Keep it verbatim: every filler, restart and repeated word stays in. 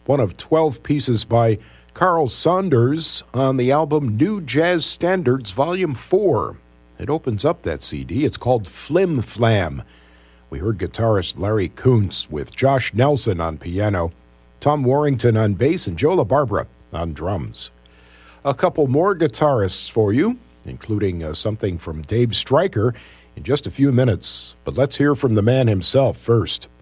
one of twelve pieces by Carl Saunders on the album New Jazz Standards Volume four. It opens up that C D. It's called Flim Flam. We heard guitarist Larry Kuntz with Josh Nelson on piano, Tom Warrington on bass, and Joe LaBarbera on drums. A couple more guitarists for you, including uh, something from Dave Stryker in just a few minutes. But let's hear from the man himself first.